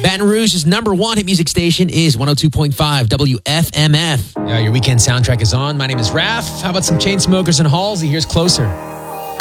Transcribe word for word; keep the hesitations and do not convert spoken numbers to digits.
Baton Rouge's number one hit music station is one oh two point five W F M F. Yeah, your weekend soundtrack is on. My name is Raph. How about some Chainsmokers and Halsey? Here's Closer.